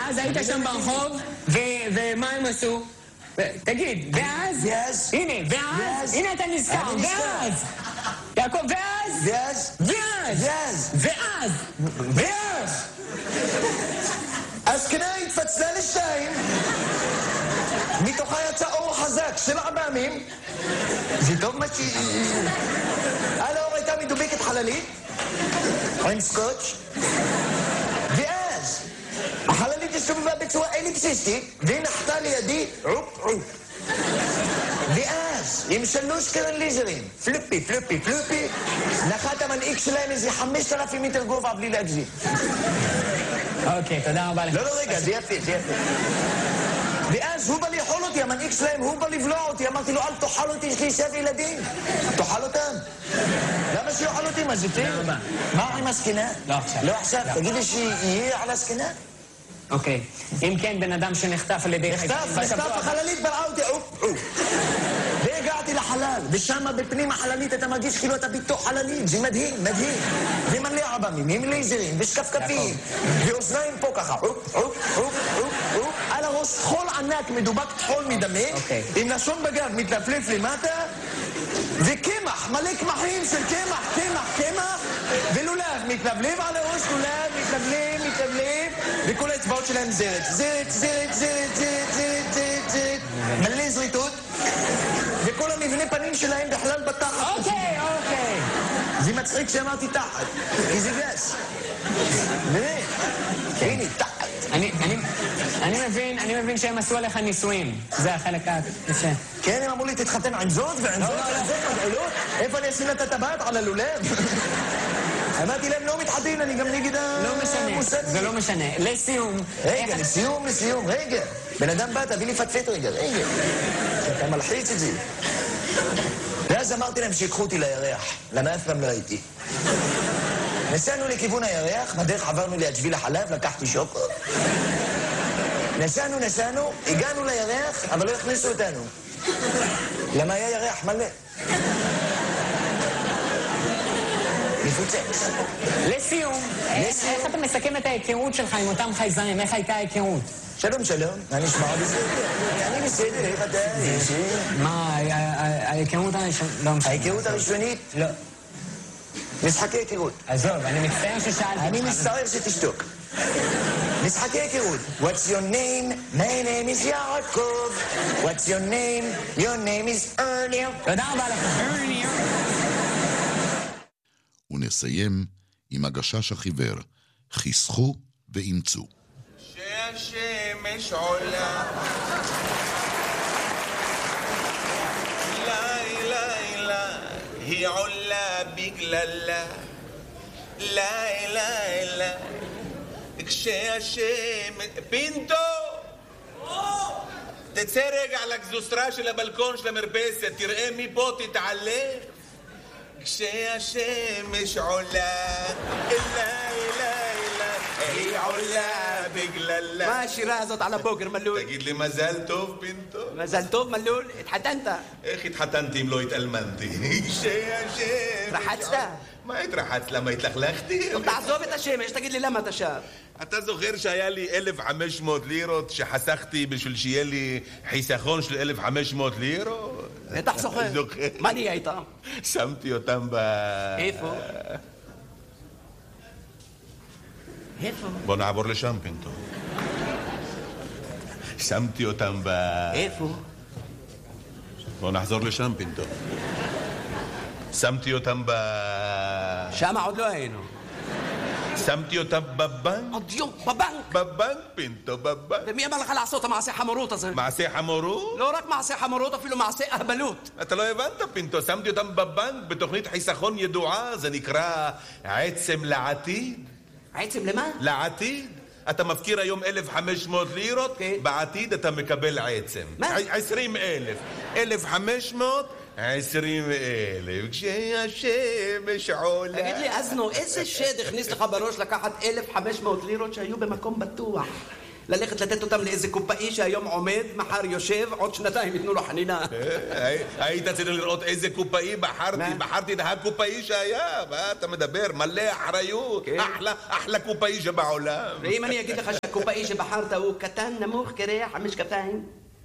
ואז היית שם ברחוב, ומה הם עשו? תגיד, ואז? הנה, ואז? הנה אתה נזכר, ואז! יעקב, ואז! הזקנה התפצלה לשתיים, מתוכה יצא אור חזק של עממים. זה טוב מה על האור הייתה מדובקת חללית עם סקוץ', ואז החללית הסתובבה בצורה אליפסיסטית והיא נחתה לידי עופ. ואז עם 3 קרן ליזרים, פלופי, נחת המנהיג שלהם איזה 5,000 מטר גובה בלי להגזים. אוקיי, תודה רבה לך. לא, רגע, זה יפה. ואז הוא בא לאכול אותי, המנהיג שלהם, הוא בא לבלוע אותי. אמרתי לו, אל תאכל אותי, יש לי 7 ילדים. תאכל אותם. למה שיאכל אותי? מה זה טוב? מה עם הזקנה? לא עכשיו. תגידי שיהיה על הזקנה? אוקיי. אם כן, בן אדם שנחטף על ידי... נחטף, החללית בלעה אותי, עופ. והגעתי לחלל, ושם בפנים החללית אתה מרגיש כאילו אתה בתוך חללית. זה מדהים. ומלא עבמים, עם לייזרים, ושקפקפים, ואוזניים פה ככה, עופ. על הראש חול ענק, מדובק חול מדמה, עם לשון בגב מתלפלף למטה, וקמח, מלא קמחים של קמח, ולולב, מתלבלב על הראש, לולב, מתלבלב, וכל האצבעות שלהם זרת, מלא זריתות, וכל המבנה פנים שלהם בכלל בתחת. אוקיי. זה מצחיק שאמרתי תחת, כי זה גס. באמת, הנה, תחת. אני מבין שהם עשו עליך ניסויים. זה החלק הקשה. כן, הם אמרו לי, תתחתן עם זאת ועם זאת ועם זאת מגעולות. איפה אני אשים לה את הטבעת? על הלולב? אמרתי להם, לא מתחתן, אני גם נגד המושג. זה לא משנה. לסיום. רגע, לסיום. בן אדם בא, תביא לי פטפט רגע. אתה מלחיץ את זה. ואז אמרתי להם שיקחו אותי לירח. למה אף פעם לא הייתי. נסענו לכיוון הירח, בדרך עברנו ליד שביל החלב, לקחתי שוקו. נסענו, הגענו לירח, אבל לא הכניסו אותנו. למה היה ירח מלא? מפוצץ. לסיום, איך אתה מסכם את ההיכרות שלך עם אותם חייזרים? איך הייתה ההיכרות? שלום, מה נשמע בסדר? אני בסדר, איך אתה? מה, ההיכרות הראשונית? ההיכרות הראשונית? לא. משחקי היכרות. עזוב, אני מצטער ששאלתי. אני מצטער שתשתוק. משחקי היכרות. What's your name? My name is יעקב. What's your name? Your name is Ernie. תודה רבה לך. Ernie. ונסיים עם הגשש החיוור. חסכו ואימצו. שהשמש עולה לילה היא עולה בגללה לילה כשהשמש פינטו תצא רגע על הגזוסטרה של הבלקון של המרפסת תראה מפה תתעלה כשהשמש עולה לילה היא עולה בגללה. מה השירה הזאת על הבוקר, מלול? תגיד לי, מזל טוב, פינטו? מזל טוב, מלול? התחתנת? איך התחתנתי אם לא התאלמנתי? התרחצת? מה התרחצת? למה התלכלכתי? תעזוב את השמש, תגיד לי למה אתה שר. אתה זוכר שהיה לי 1,500 לירות שחסכתי בשביל שיהיה לי חיסכון של 1,500 לירות? בטח זוכר. מה נהיה איתם? שמתי אותם איפה? איפה? בוא נעבור לשם, פינטו. שמתי אותם איפה? בוא נחזור לשם, פינטו. שמתי אותם שם עוד לא היינו. שמתי אותם בבנק. עוד יום, בבנק. בבנק, פינטו, בבנק. ומי אמר לך לעשות את המעשה חמורות הזה? מעשה חמורות? לא רק מעשה חמורות, אפילו מעשה אהבלות. אתה לא הבנת, פינטו. שמתי אותם בבנק בתוכנית חיסכון ידועה. זה נקרא עצם לעתיד. עצם למה? לעתיד. אתה מפקיר היום 1,500 לירות, בעתיד אתה מקבל עצם. מה? 20,000. 1,500, 20,000. כשהשמש עולה. תגיד לי, אזנו, איזה שד הכניס לך בראש לקחת 1,500 לירות שהיו במקום בטוח? ללכת לתת אותם לאיזה קופאי שהיום עומד, מחר יושב, עוד 2 ייתנו לו חנינה. היית צריך לראות איזה קופאי בחרתי את הקופאי שהיה. מה אתה מדבר? מלא אחריות. אחלה קופאי שבעולם. ואם אני אגיד לך הקופאי שבחרת הוא קטן, נמוך, קרח, המשקפיים?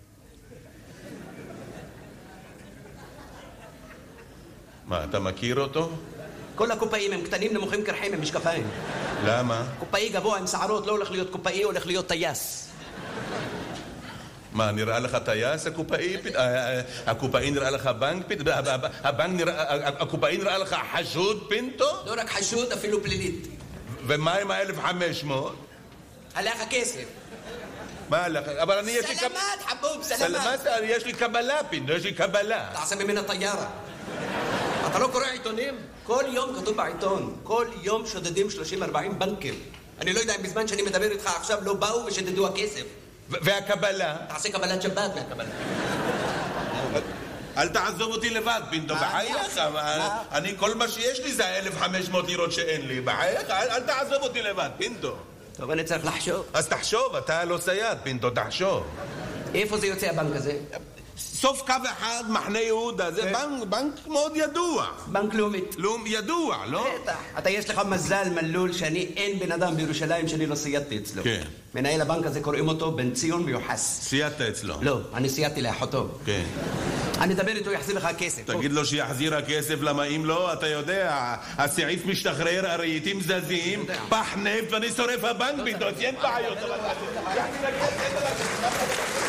מה, אתה מכיר אותו? כל הקופאים הם קטנים, נמוכים, קרחים, הם משקפיים. למה? קופאי גבוה עם שערות לא הולך להיות קופאי, הולך להיות טייס. מה, נראה לך טייס הקופאי? הקופאי נראה לך בנק? הקופאי נראה לך חשוד פינטו? לא רק חשוד, אפילו פלילית. ומה עם ה-1,500? הלך הכסף. מה הלך? אבל אני יש לי... סלמת, חבוב, סלמת. סלמת, יש לי קבלה פינטו, יש לי קבלה. תעשה ממנה טיירה. אתה לא קורא עיתונים? כל יום כתוב בעיתון. כל יום שודדים 30-40 בנקים. אני לא יודע אם בזמן שאני מדבר איתך עכשיו לא באו ושדדו הכסף. והקבלה? תעשה קבלת שבת מהקבלה. אל תעזוב אותי לבד, פינטו, בחייך. אני, כל מה שיש לי זה 1,500 לירות שאין לי. בחייך, אל תעזוב אותי לבד, פינטו. טוב, אני צריך לחשוב. אז תחשוב, אתה לא סייד, פינטו, תחשוב. איפה זה יוצא הבנק הזה? סוף קו אחד, מחנה יהודה, זה בנק מאוד ידוע. בנק לאומית. ידוע, לא? בטח. אתה יש לך מזל מלול שאני אין בן אדם בירושלים שאני לא סיידתי אצלו. כן. מנהל הבנק הזה קוראים אותו בן ציון מיוחס. סיידת אצלו. לא, אני סיידתי לאחותו. כן. אני אדבר איתו, יחזיר לך כסף. תגיד לו שיחזיר הכסף, למה אם לא, אתה יודע, הסעיף משתחרר, הרהיטים זזים, פח נפט ואני שורף הבנק, פינטו, אין בעיות.